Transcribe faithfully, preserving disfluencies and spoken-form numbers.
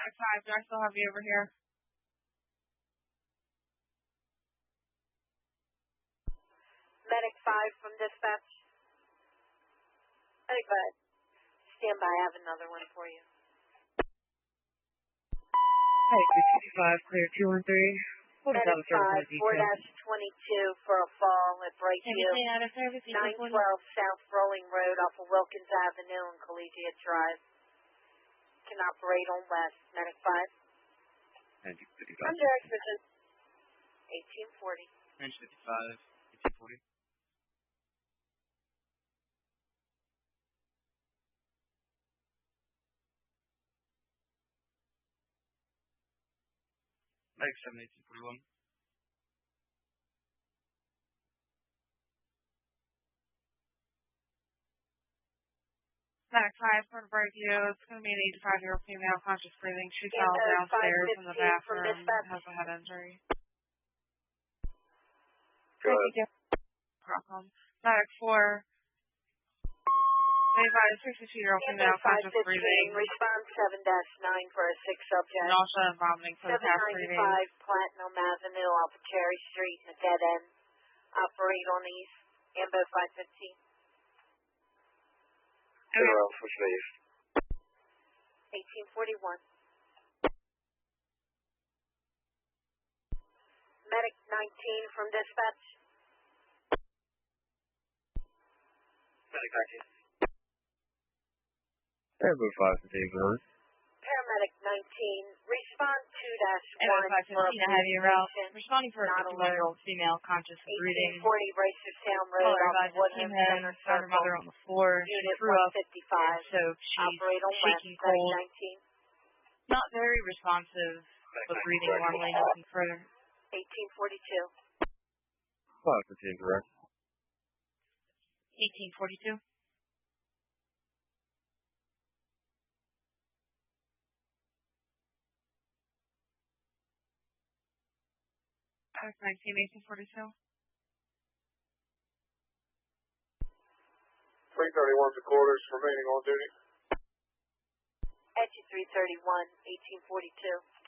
Medic five, do I still have you over here? Medic five from dispatch. Medic five. Stand by, I have another one for you. Hey, two sixty-five, clear two one three. Medic five, four twenty-two for a fall at Brightview. nine twelve South Rolling Road off of Wilkins Avenue and Collegiate Drive. Can operate on west. Medic five. Under exposition. eighteen forty. Range fifty-five, eighteen forty. Medic seven, eighteen forty-one. Medic five, for the Brightview. It's going to be an eighty-five-year-old female, conscious breathing. She fell downstairs in the bathroom, has a head injury. Go ahead. Problem. Medic four. eighty-five, sixty-two-year-old female, conscious breathing. Respond seven dash nine for a sick subject. Nausea and vomiting for the past three days. seven ninety-five Platinum Avenue off of Cherry Street in the dead end. Operate on east. Ambo five fifteen. Zero, switch to east. eighteen forty-one. Medic nineteen from dispatch. Medic nineteen. Ambo five fifteen, go ahead. Paramedic nineteen, respond two dash one. Ambo five fifteen, I have you route. Responding for a fifty-one-year-old female, conscious and breathing. eighteen forty Racer Town Road off of Woodland Center found her mother on the floor. She Unit threw up, one fifty-five. so she's Operate on shaking west. cold. nineteen. Not very responsive, but breathing normally, nothing further. eighteen forty-two. five fifteen, correct. eighteen forty-two. Medic nineteen, eighteen forty-two. three thirty-one to quarters, remaining on duty. Edge three thirty-one, eighteen forty-two.